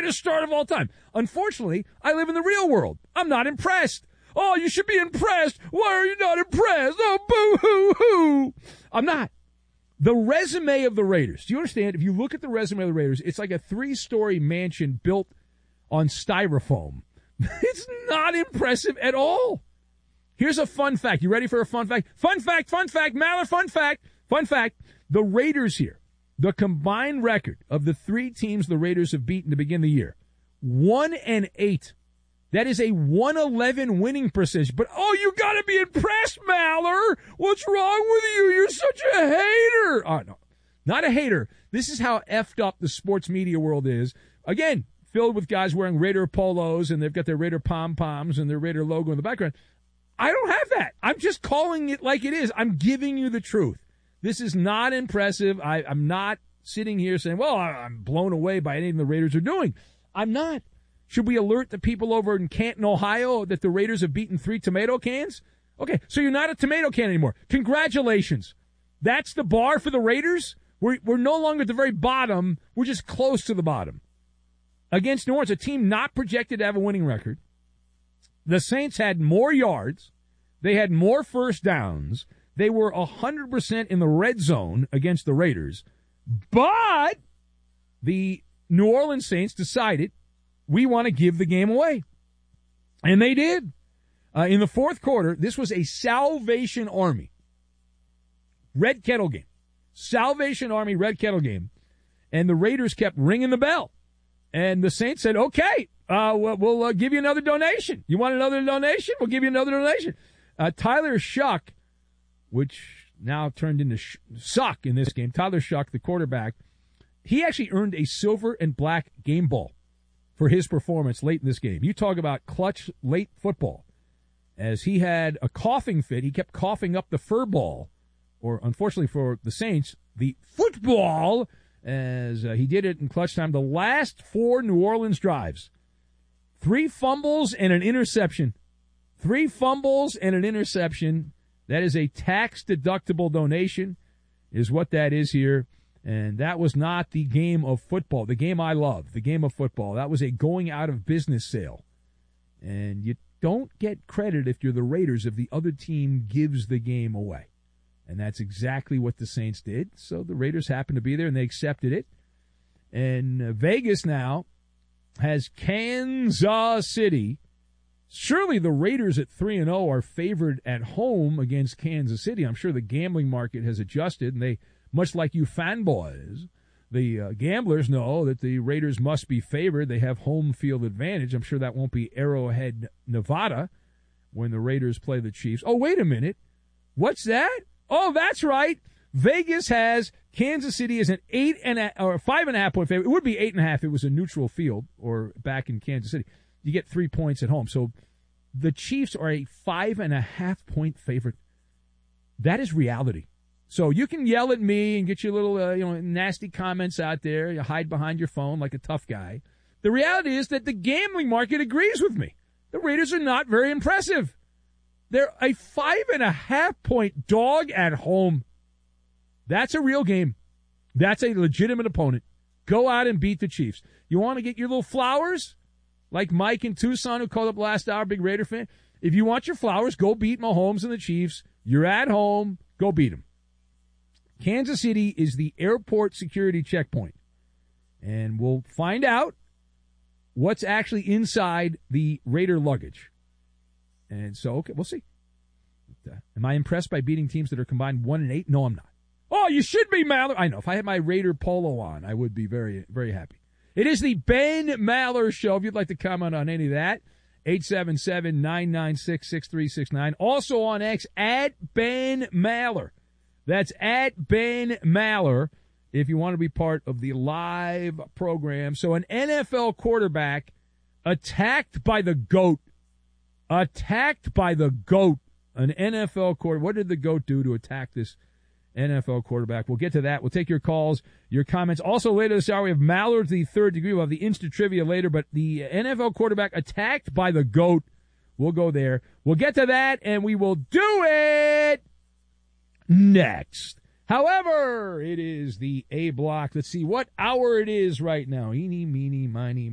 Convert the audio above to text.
greatest start of all time. Unfortunately, I live in the real world. I'm not impressed. Oh, you should be impressed. Why are you not impressed? Oh, boo-hoo-hoo. I'm not. The resume of the Raiders, do you understand? If you look at the resume of the Raiders, it's like a 3-story mansion built on styrofoam. It's not impressive at all. Here's a fun fact. You ready for a fun fact? Fun fact, Maller, fun fact. Fun fact, the Raiders here, the combined record of the 3 teams the Raiders have beaten to begin the year, 1-8. That is a 111 winning percentage. But, oh, you got to be impressed, Maller. What's wrong with you? You're such a hater. Oh, no, not a hater. This is how effed up the sports media world is. Again, filled with guys wearing Raider polos, and they've got their Raider pom-poms and their Raider logo in the background. I don't have that. I'm just calling it like it is. I'm giving you the truth. This is not impressive. I'm not sitting here saying, well, I'm blown away by anything the Raiders are doing. I'm not. Should we alert the people over in Canton, Ohio, that the Raiders have beaten 3 tomato cans? Okay, so you're not a tomato can anymore. Congratulations. That's the bar for the Raiders? We're no longer at the very bottom. We're just close to the bottom. Against New Orleans, a team not projected to have a winning record. The Saints had more yards. They had more first downs. They were 100% in the red zone against the Raiders. But the New Orleans Saints decided, we want to give the game away. And they did. In the fourth quarter, this was a Salvation Army Red Kettle game. Salvation Army Red Kettle game. And the Raiders kept ringing the bell. And the Saints said, okay, we'll give you another donation. You want another donation? We'll give you another donation. Tyler Shuck, which now turned into Suck in this game. Tyler Shuck, the quarterback, he actually earned a silver and black game ball for his performance late in this game. You talk about clutch late football. As he had a coughing fit, he kept coughing up the fur ball, or unfortunately for the Saints, the football, as he did it in clutch time. The last 4 New Orleans drives, 3 fumbles and an interception. 3 fumbles and an interception. That is a tax-deductible donation, is what that is here. And that was not the game of football, the game I love, the game of football. That was a going-out-of-business sale. And you don't get credit if you're the Raiders if the other team gives the game away. And that's exactly what the Saints did. So the Raiders happened to be there, and they accepted it. And Vegas now has Kansas City. Surely the Raiders at 3-0 are favored at home against Kansas City. I'm sure the gambling market has adjusted, and they, much like you fanboys, the gamblers know that the Raiders must be favored. They have home field advantage. I'm sure that won't be Arrowhead, Nevada, when the Raiders play the Chiefs. Oh, wait a minute. What's that? Oh, that's right. Vegas has Kansas City as an 5.5 point favorite. It would be 8.5 if it was a neutral field or back in Kansas City. You get 3 points at home. So the Chiefs are a 5.5 point favorite. That is reality. So you can yell at me and get your little, nasty comments out there. You hide behind your phone like a tough guy. The reality is that the gambling market agrees with me. The Raiders are not very impressive. They're a 5.5 point dog at home. That's a real game. That's a legitimate opponent. Go out and beat the Chiefs. You want to get your little flowers? Like Mike in Tucson, who called up last hour, big Raider fan. If you want your flowers, go beat Mahomes and the Chiefs. You're at home. Go beat them. Kansas City is the airport security checkpoint. And we'll find out what's actually inside the Raider luggage. And so, okay, we'll see. Am I impressed by beating teams that are combined 1-8? No, I'm not. Oh, you should be, Maller. I know. If I had my Raider polo on, I would be very, very happy. It is the Ben Maller Show. If you'd like to comment on any of that, 877-996-6369. Also on X, at Ben Maller. That's at Ben Maller if you want to be part of the live program. So an NFL quarterback attacked by the GOAT. Attacked by the GOAT. An NFL quarterback. What did the GOAT do to attack this NFL quarterback? We'll get to that. We'll take your calls, your comments. Also later this hour, we have Mallard to the third degree. We'll have the instant trivia later, but the NFL quarterback attacked by the GOAT. We'll go there. We'll get to that, and we will do it next. However, it is the A block. Let's see what hour it is right now. Eeny, meeny, miny,